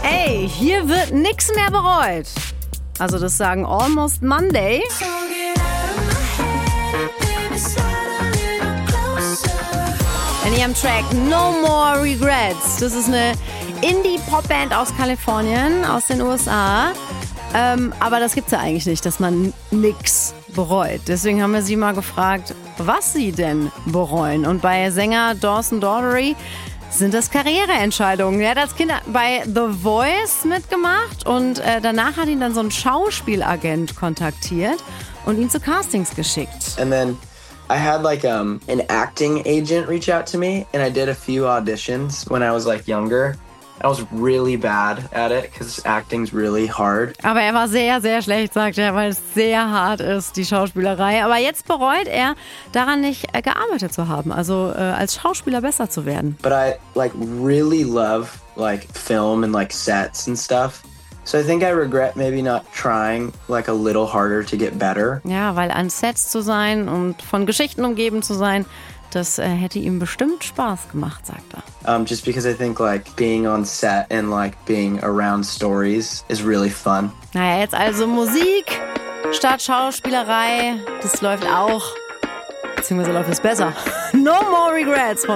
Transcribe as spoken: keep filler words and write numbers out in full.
Ey, hier wird nichts mehr bereut. Also das sagen Almost Monday. In ihrem Track No More Regrets. Das ist eine Indie-Pop-Band aus Kalifornien, aus den U S A. Ähm, aber das gibt's ja eigentlich nicht, dass man nix bereut. Deswegen haben wir sie mal gefragt, was sie denn bereuen. Und bei Sänger Dawson Daughtery sind das Karriereentscheidungen. Er hat als Kind bei The Voice mitgemacht und äh, danach hat ihn dann so ein Schauspielagent kontaktiert und ihn zu Castings geschickt. And then I had like um, an acting agent reach out to me and I did a few auditions when I was like younger. I was really bad at it because acting's really hard. Aber er war sehr, sehr schlecht, sagt er, weil es sehr hart ist, die Schauspielerei. Aber jetzt bereut er, daran nicht äh, gearbeitet zu haben, also äh, als Schauspieler besser zu werden. But I like really love like film and like sets and stuff. So I think I regret maybe not trying like a little harder to get better. Ja, weil an Sets zu sein und von Geschichten umgeben zu sein, das äh, hätte ihm bestimmt Spaß gemacht, sagt er. Um, just because I think like being on set and like being around stories is really fun. Naja, jetzt also Musik statt Schauspielerei, das läuft auch, beziehungsweise läuft es besser. No More Regrets von